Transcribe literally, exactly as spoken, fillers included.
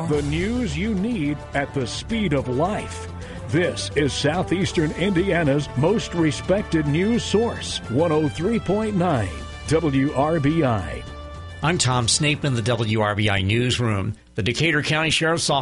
tomorrow. The news you need at the speed of life. This is Southeastern Indiana's most respected news source, one oh three point nine W R B I. I'm Tom Snape in the W R B I newsroom. The Decatur County Sheriff's Office